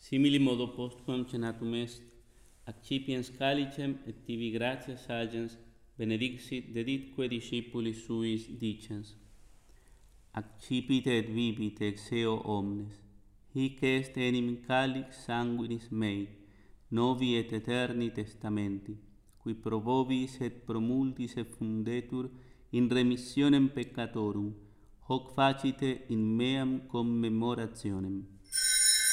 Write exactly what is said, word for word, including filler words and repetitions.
Simili modo postquam cenatum est, accipiens calicem et tibi gratias agens benedixit deditque discipulis suis dicens. Accipite et bibite ex eo omnes, hic est enim calix sanguinis mei, novi et eterni testamenti, qui pro vobis et pro multis effundetur in remissionem peccatorum, hoc facite in meam commemorationem.